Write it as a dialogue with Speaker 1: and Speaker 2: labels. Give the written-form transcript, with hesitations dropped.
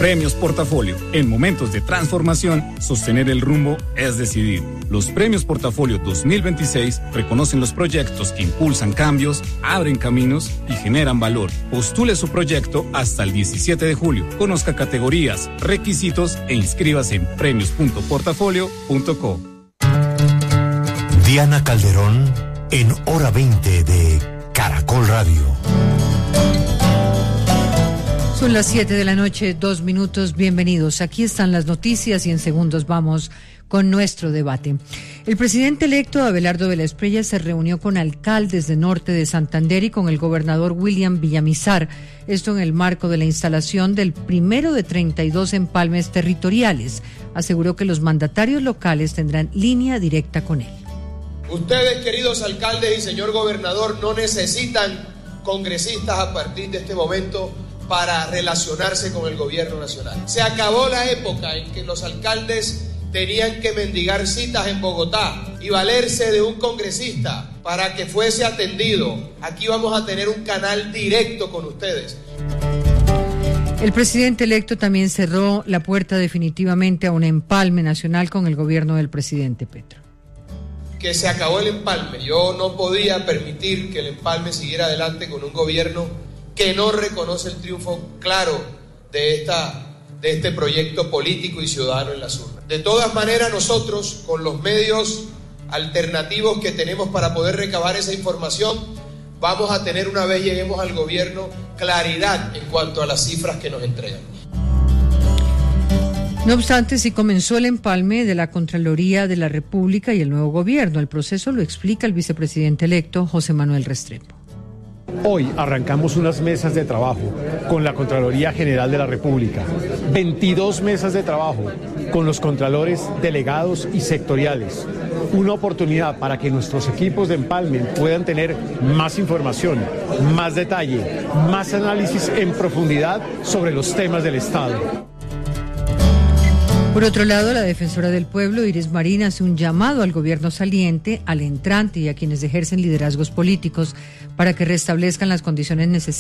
Speaker 1: Premios Portafolio. En momentos de transformación, sostener el rumbo es decidir. Los Premios Portafolio 2026 reconocen los proyectos que impulsan cambios, abren caminos y generan valor. Postule su proyecto hasta el 17 de julio. Conozca categorías, requisitos e inscríbase en premios.portafolio.co.
Speaker 2: Diana Calderón en Hora 20 de Caracol Radio.
Speaker 3: Son las 7 de la noche, 2 minutos. Bienvenidos. Aquí están las noticias y en segundos vamos con nuestro debate. El presidente electo Abelardo Vélez se reunió con alcaldes de norte de Santander y con el gobernador William Villamizar. Esto en el marco de la instalación del primero de 32 empalmes territoriales. Aseguró que los mandatarios locales tendrán línea directa con él.
Speaker 4: Ustedes, queridos alcaldes y señor gobernador, no necesitan congresistas a partir de este momento para relacionarse con el gobierno nacional. Se acabó la época en que los alcaldes tenían que mendigar citas en Bogotá y valerse de un congresista para que fuese atendido. Aquí vamos a tener un canal directo con ustedes.
Speaker 3: El presidente electo también cerró la puerta definitivamente a un empalme nacional con el gobierno del presidente Petro.
Speaker 4: Que se acabó el empalme. Yo no podía permitir que el empalme siguiera adelante con un gobierno que no reconoce el triunfo claro de este proyecto político y ciudadano en las urnas. De todas maneras, nosotros, con los medios alternativos que tenemos para poder recabar esa información, vamos a tener, una vez lleguemos al gobierno, claridad en cuanto a las cifras que nos entregan.
Speaker 3: No obstante, sí comenzó el empalme de la Contraloría de la República y el nuevo gobierno. El proceso lo explica el vicepresidente electo, José Manuel Restrepo.
Speaker 5: Hoy arrancamos unas mesas de trabajo con la Contraloría General de la República, 22 mesas de trabajo con los contralores delegados y sectoriales. Una oportunidad para que nuestros equipos de empalme puedan tener más información, más detalle, más análisis en profundidad sobre los temas del Estado.
Speaker 3: Por otro lado, la defensora del pueblo, Iris Marín, hace un llamado al gobierno saliente, al entrante y a quienes ejercen liderazgos políticos para que restablezcan las condiciones necesarias